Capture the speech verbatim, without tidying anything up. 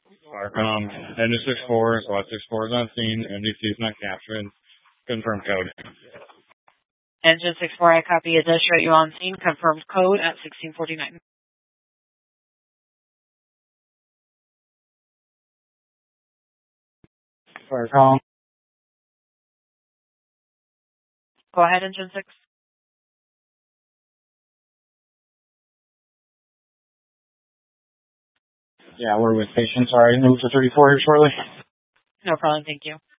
Farcom, Engine six four, SWAT six four is on scene, M D C is not captured. Confirm code. Engine six four, I copy. It does show you on scene. Confirmed code at sixteen forty-nine. Farcom. Go ahead, Engine six. Yeah, we're with patients. Sorry, move to thirty-four here shortly. No problem, thank you.